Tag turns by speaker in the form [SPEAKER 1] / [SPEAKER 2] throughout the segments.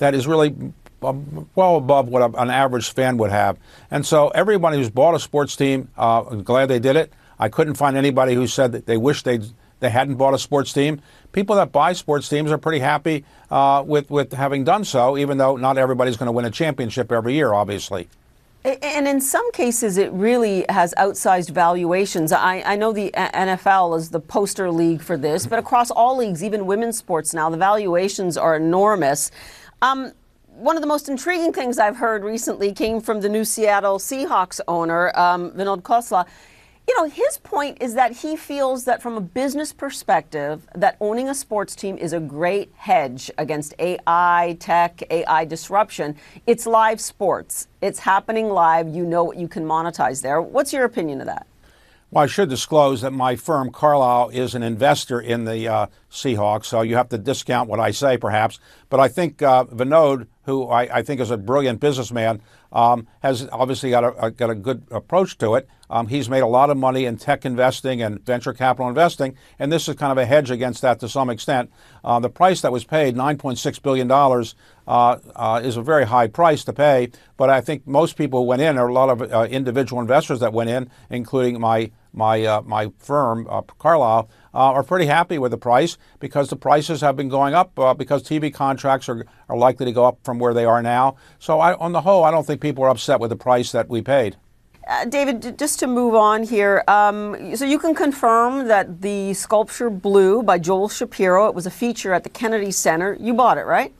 [SPEAKER 1] that is really well above what an average fan would have. And so everybody who's bought a sports team, I'm glad they did it. I couldn't find anybody who said that they wish they hadn't bought a sports team. People that buy sports teams are pretty happy with having done so, even though not everybody's going to win a championship every year, obviously.
[SPEAKER 2] And in some cases, it really has outsized valuations. I know the NFL is the poster league for this, but across all leagues, even women's sports now, the valuations are enormous. One of the most intriguing things I've heard recently came from the new Seattle Seahawks owner, Vinod Khosla. You know, his point is that he feels that from a business perspective, that owning a sports team is a great hedge against AI, tech, AI disruption. It's live sports. It's happening live. You know what you can monetize there. What's your opinion of that?
[SPEAKER 1] Well, I should disclose that my firm, Carlyle, is an investor in the Seahawks, so you have to discount what I say, perhaps. But I think Vinod, who I think is a brilliant businessman, has obviously got a good approach to it. He's made a lot of money in tech investing and venture capital investing, and this is kind of a hedge against that to some extent. The price that was paid, $9.6 billion, is a very high price to pay, but I think most people who went in, or a lot of individual investors that went in, including my firm, Carlyle, are pretty happy with the price because the prices have been going up because TV contracts are likely to go up from where they are now. So on the whole, I don't think people are upset with the price that we paid.
[SPEAKER 2] David, just to move on here, so you can confirm that the sculpture Blue by Joel Shapiro, it was a feature at the Kennedy Center. You bought it, right?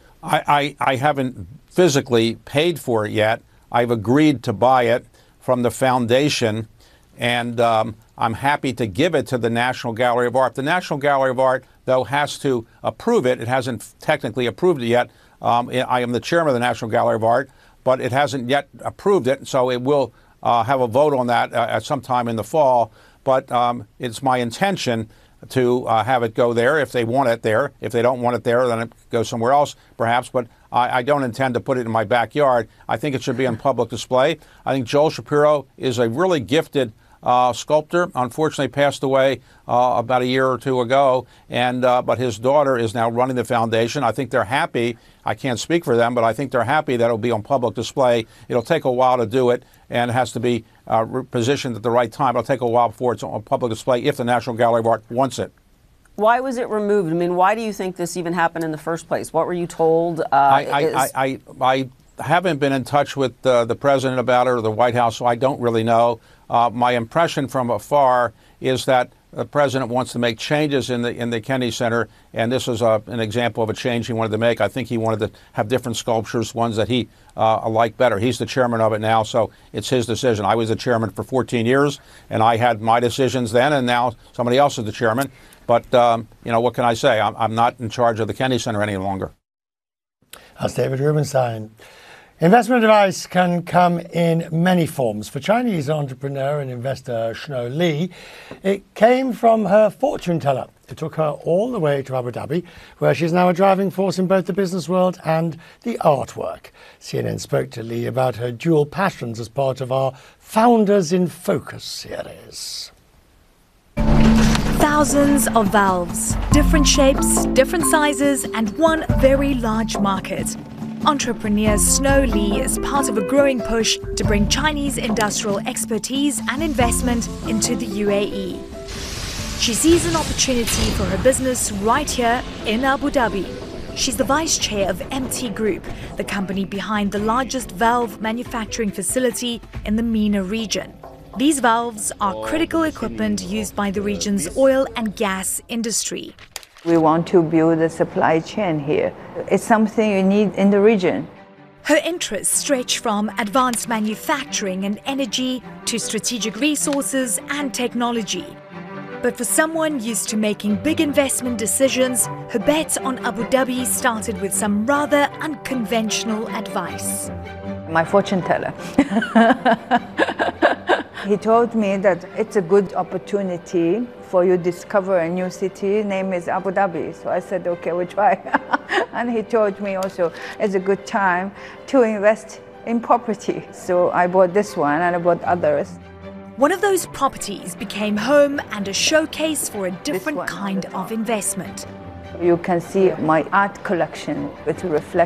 [SPEAKER 1] I haven't physically paid for it yet. I've agreed to buy it from the foundation, and I'm happy to give it to the National Gallery of Art. The National Gallery of Art, though, has to approve it. It hasn't technically approved it yet. I am the chairman of the National Gallery of Art, but it hasn't yet approved it, so it will have a vote on that at some time in the fall. But it's my intention to have it go there if they want it there. If they don't want it there, then it goes somewhere else, perhaps. But I don't intend to put it in my backyard. I think it should be on public display. I think Joel Shapiro is a really gifted sculptor. Unfortunately passed away about a year or two ago, and but his daughter is now running the foundation. I think they're happy. I can't speak for them, but I think they're happy that it'll be on public display. It'll take a while to do it, and it has to be positioned at the right time. It'll take a while before it's on public display if the National Gallery of Art wants it.
[SPEAKER 2] Why was it removed? I mean, why do you think this even happened in the first place? What were you told?
[SPEAKER 1] I haven't been in touch with the president about it or the White House, so I don't really know. My impression from afar is that the president wants to make changes in the Kennedy Center, and this is an example of a change he wanted to make. I think he wanted to have different sculptures, ones that he liked better. He's the chairman of it now, so it's his decision. I was the chairman for 14 years, and I had my decisions then, and now somebody else is the chairman. But, you know, what can I say? I'm not in charge of the Kennedy Center any longer.
[SPEAKER 3] That's David Rubenstein. Investment advice can come in many forms. For Chinese entrepreneur and investor Snow Lee, it came from her fortune teller. It took her all the way to Abu Dhabi, where she's now a driving force in both the business world and the artwork. CNN spoke to Lee about her dual passions as part of our Founders in Focus series.
[SPEAKER 4] Thousands of valves, different shapes, different sizes, and one very large market. Entrepreneur Snow Lee is part of a growing push to bring Chinese industrial expertise and investment into the UAE. She sees an opportunity for her business right here in Abu Dhabi. She's the vice chair of MT Group, the company behind the largest valve manufacturing facility in the MENA region. These valves are critical equipment used by the region's oil and gas industry.
[SPEAKER 5] We want to build a supply chain here. It's something you need in the region.
[SPEAKER 4] Her interests stretch from advanced manufacturing and energy to strategic resources and technology. But for someone used to making big investment decisions, her bet on Abu Dhabi started with some rather unconventional advice.
[SPEAKER 5] My fortune teller. He told me that it's a good opportunity for you to discover a new city. Name is Abu Dhabi. So I said, okay, we'll try. And he told me also it's a good time to invest in property. So I bought this one and I bought others.
[SPEAKER 4] One of those properties became home and a showcase for a different kind of investment.
[SPEAKER 5] You can see my art collection with reflection.